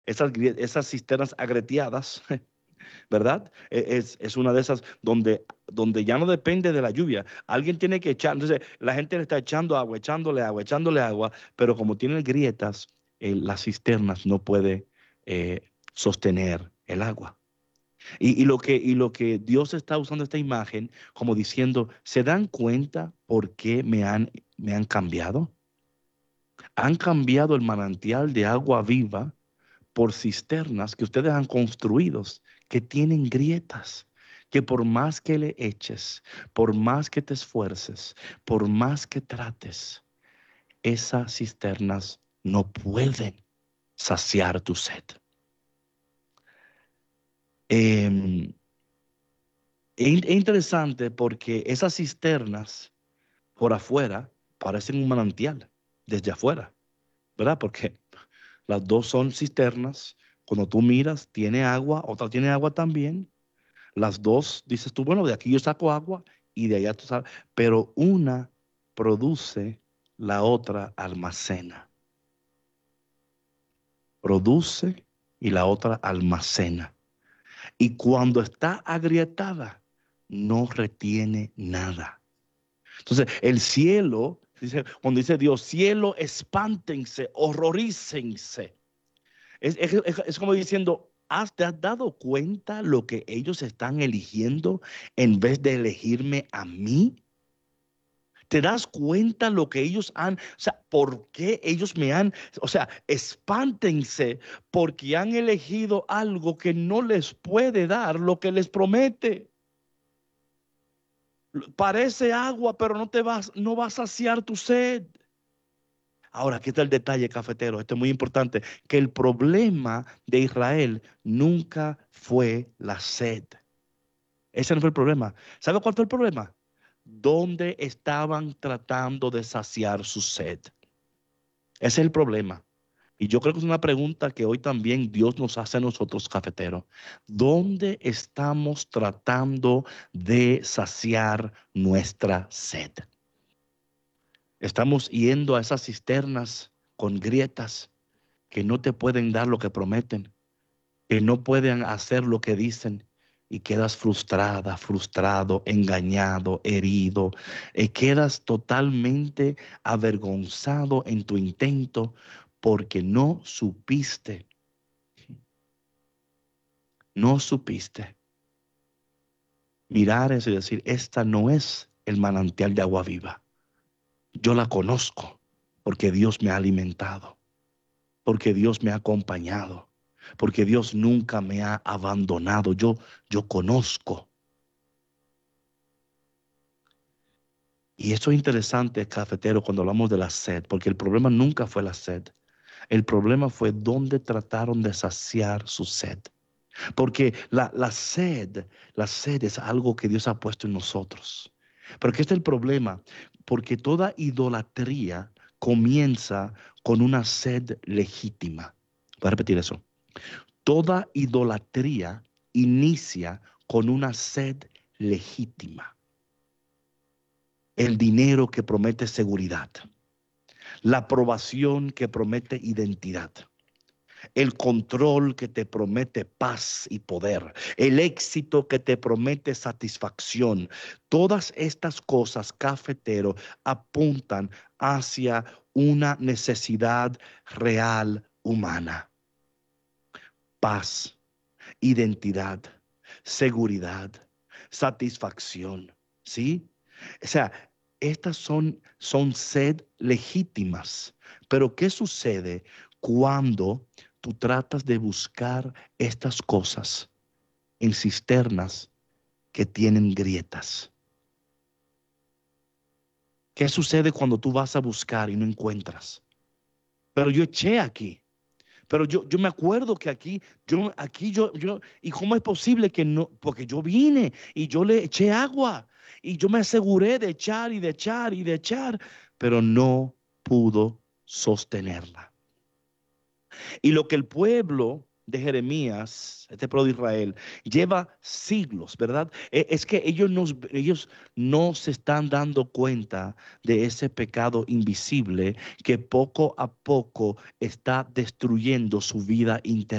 esas cisternas agreteadas, ¿verdad? Es una de esas donde ya no depende de la lluvia. Alguien tiene que echar, entonces la gente le está echando agua, echándole agua, pero como tiene grietas, las cisternas no puede sostener el agua. Y lo que Dios está usando esta imagen como diciendo, ¿se dan cuenta por qué me han cambiado? Han cambiado el manantial de agua viva por cisternas que ustedes han construido, que tienen grietas, que por más que le eches, por más que te esfuerces, por más que trates, esas cisternas no pueden saciar tu sed. Es interesante porque esas cisternas por afuera parecen un manantial desde afuera, ¿verdad? Porque las dos son cisternas. Cuando tú miras, tiene agua, otra tiene agua también. Las dos, dices tú, bueno, de aquí yo saco agua y de allá tú sabes, pero una produce, la otra almacena. Produce y la otra almacena. Y cuando está agrietada, no retiene nada. Entonces, el cielo, cuando dice Dios, cielo, espántense, horrorícense. Es como diciendo, ¿te has dado cuenta lo que ellos están eligiendo en vez de elegirme a mí? ¿Te das cuenta lo que ellos han, o sea, por qué ellos me han, o sea, espántense porque han elegido algo que no les puede dar lo que les promete? Parece agua, pero no va a saciar tu sed. Ahora, aquí está el detalle, cafetero. Esto es muy importante, que el problema de Israel nunca fue la sed. Ese no fue el problema. ¿Sabe cuál fue el problema? ¿Dónde estaban tratando de saciar su sed? Ese es el problema. Y yo creo que es una pregunta que hoy también Dios nos hace a nosotros, cafeteros. ¿Dónde estamos tratando de saciar nuestra sed? Estamos yendo a esas cisternas con grietas que no te pueden dar lo que prometen, que no pueden hacer lo que dicen y quedas frustrada, frustrado, engañado, herido, quedas totalmente avergonzado en tu intento porque no supiste mirar eso y decir, esta no es el manantial de agua viva. Yo la conozco porque Dios me ha alimentado, porque Dios me ha acompañado, porque Dios nunca me ha abandonado. Yo conozco. Y eso es interesante, cafetero, cuando hablamos de la sed, porque el problema nunca fue la sed. El problema fue dónde trataron de saciar su sed. Porque la sed es algo que Dios ha puesto en nosotros. Pero ¿qué es el problema? Porque toda idolatría comienza con una sed legítima. Voy a repetir eso. Toda idolatría inicia con una sed legítima. El dinero que promete seguridad, la aprobación que promete identidad, el control que te promete paz y poder, el éxito que te promete satisfacción. Todas estas cosas, cafetero, apuntan hacia una necesidad real humana. Paz, identidad, seguridad, satisfacción, ¿sí? O sea, estas son sed legítimas. Pero ¿qué sucede cuando tú tratas de buscar estas cosas en cisternas que tienen grietas? ¿Qué sucede cuando tú vas a buscar y no encuentras? Pero yo eché aquí. Pero yo me acuerdo que ¿y cómo es posible que no? Porque yo vine y yo le eché agua y yo me aseguré de echar y de echar y de echar, pero no pudo sostenerla. Y lo que el pueblo de Jeremías, este pueblo de Israel, lleva siglos, ¿verdad? Es que ellos no se están dando cuenta de ese pecado invisible que poco a poco está destruyendo su vida interior.